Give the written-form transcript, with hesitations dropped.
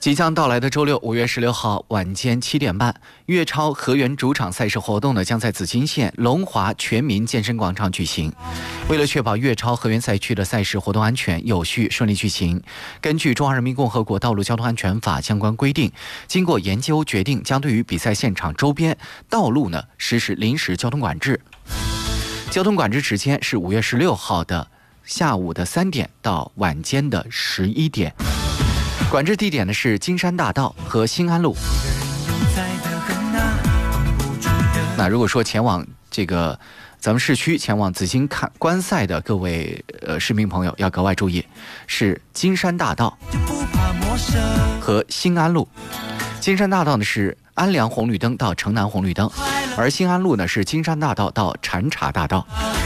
即将到来的周六5月16号晚间7点半，粤超河源主场赛事活动呢将在紫金县龙华全民健身广场举行。为了确保粤超河源赛区的赛事活动安全有序顺利举行，根据《中华人民共和国道路交通安全法》相关规定，经过研究决定，将对于比赛现场周边道路呢实施临时交通管制。交通管制时间是5月16号的下午的3点到晚间的11点。管制地点呢是金山大道和新安路。那如果说前往咱们市区前往紫金观赛的各位市民朋友要格外注意，是金山大道和新安路。金山大道呢是安良红绿灯到城南红绿灯，而新安路呢是金山大道到禅茶大道。